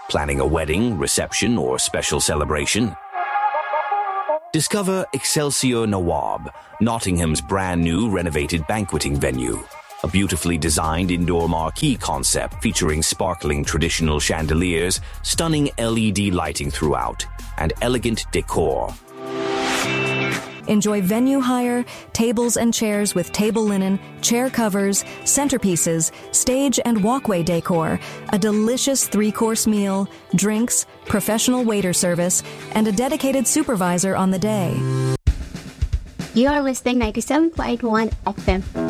Planning a wedding, reception, or special celebration? Discover Excelsior Nawab, Nottingham's brand new renovated banqueting venue. A beautifully designed indoor marquee concept featuring sparkling traditional chandeliers, stunning LED lighting throughout, and elegant decor. Enjoy venue hire, tables and chairs with table linen, chair covers, centerpieces, stage and walkway decor, a delicious 3-course meal, drinks, professional waiter service, and a dedicated supervisor on the day. You are listening 97.1 FM.